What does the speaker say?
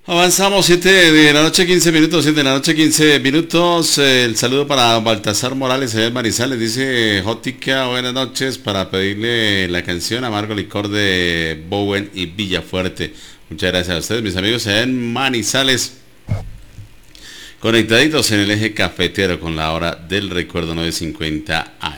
Avanzamos, 7 de la noche, 15 minutos, 7 de la noche, 15 minutos. El saludo para Baltasar Morales, allá en Manizales. Dice Jótica, buenas noches, para pedirle la canción Amargo Licor de Bowen y Villafuerte. Muchas gracias a ustedes, mis amigos, allá en Manizales. Conectaditos en el eje cafetero con la hora del recuerdo, 9:50 AM.